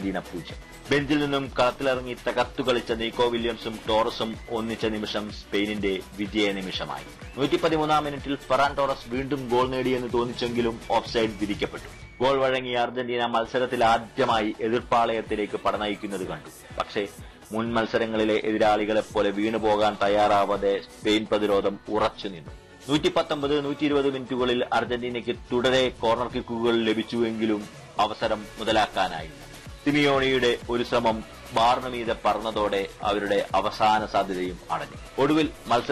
Argentina 0. ബെഞ്ചിൽ നിന്നും കളത്തിലിറങ്ങി തകർത്തു കളിച്ച നീക്കോ വില്യംസും ടോറസും ഒന്നിച്ച നിമിഷം സ്പെയിനിന്റെ വിജയ നിമിഷമായി. 113-ാം മിനിറ്റിൽ ഫെറാൻ ടോറസ് വീണ്ടും ഗോൾ നേടിയെന്ന് തോന്നിച്ചെങ്കിലും ഓഫ്സൈഡ് വിധിക്കപ്പെട്ടു. ഗോൾ വഴങ്ങിയ അർജന്റീന മത്സരത്തിൽ ആദ്യമായി എതിർപ്പാളയത്തിലേക്ക് പടനയിക്കുന്നത് കണ്ടു. പക്ഷേ മുൻ മത്സരങ്ങളിലെ എതിരാളികളെപ്പോലെ വീണുപോകാൻ തയ്യാറാവാതെ സ്പെയിൻ പ്രതിരോധം ഉറച്ചുനിന്നു. 119, 120 മിനിറ്റുകളിൽ അർജന്റീനയ്ക്ക് തുടരെ കോർണർ കിക്കുകൾ ലഭിച്ചുവെങ്കിലും അവസരം മുതലാക്കാനായില്ല. സിമിയോണിയുടെ ഒരു ശ്രമം ബാറിന് മീതെ പറന്നതോടെ അവരുടെ അവസാന സാധ്യതയും അടഞ്ഞു. ഒടുവിൽ മത്സരം